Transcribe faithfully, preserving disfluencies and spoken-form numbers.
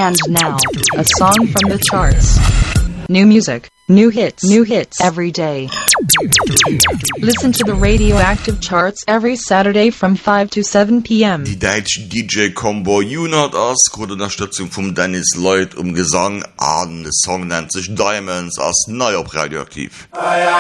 And now, a song from the charts. New music, new hits, new hits every day. Listen to the Radioactive Charts every Saturday from five to seven p.m. Die deutsche D J-Combo Unit aus gute Unterstützung von Dennis Lloyd um Gesang an. Der Song nennt sich Diamonds aus neu auf Radioaktiv.